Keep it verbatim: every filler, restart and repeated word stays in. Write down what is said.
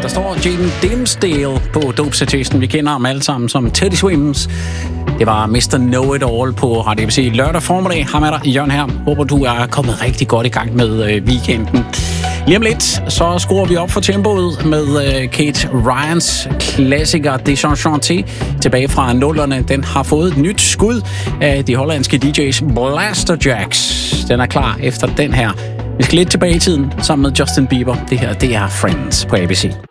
Der står Jaden Dimsdale på dopsatisten. Vi kender ham alle sammen som Teddy Swims. Det var mister Know-It-All på Radio A B C lørdag formiddag. Ham er der, Jørgen her. Håber, du er kommet rigtig godt i gang med øh, weekenden. Lige om lidt, så skruer vi op for tempoet med øh, Kate Ryans klassiker Desenchanté tilbage fra nullerne. Den har fået et nyt skud af de hollandske D J's Blasterjaxx. Den er klar efter den her. Vi skal lidt tilbage i tiden sammen med Justin Bieber. Det her, det er Friends på A B C.